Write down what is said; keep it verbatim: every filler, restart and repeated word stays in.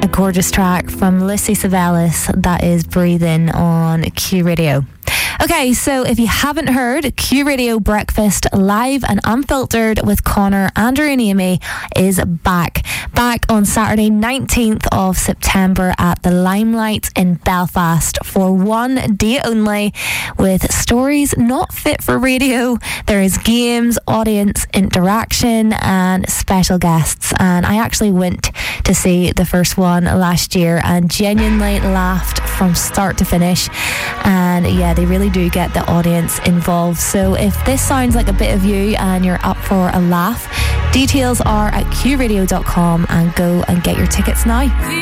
A gorgeous track from Lucy Savalas, that is Breathing on Q Radio. Okay, so if you haven't heard, Q Radio Breakfast live and unfiltered with Connor, Andrew and Amy is back. Back on Saturday nineteenth of September at the Limelight in Belfast for one day only, with stories not fit for radio. There is games, audience interaction and special guests. And I actually went to see the first one last year and genuinely laughed from start to finish. And yeah, they really do get the audience involved. So if this sounds like a bit of you and you're up for a laugh, details are at q radio dot com and go and get your tickets now.